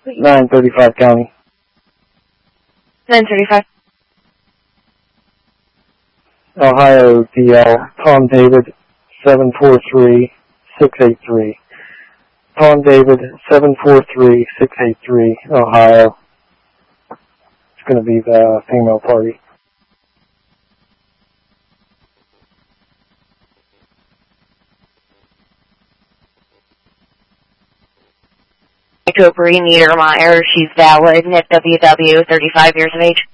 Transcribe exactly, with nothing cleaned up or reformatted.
nine thirty-five County. nine thirty-five. Ohio, D L, Tom David, seven four three, six eight three. Tom David, seven four three, six eight three, Ohio. It's going to be the female party. Cooper Niedermeyer, she's valid, N I F W W, thirty-five years of age.